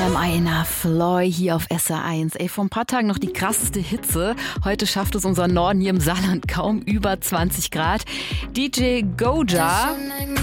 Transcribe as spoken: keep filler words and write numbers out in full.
Am I Enough, Floy hier auf S R eins. Ey, vor ein paar Tagen noch die krasseste Hitze. Heute schafft es unser Norden hier im Saarland kaum über zwanzig Grad. D J Goja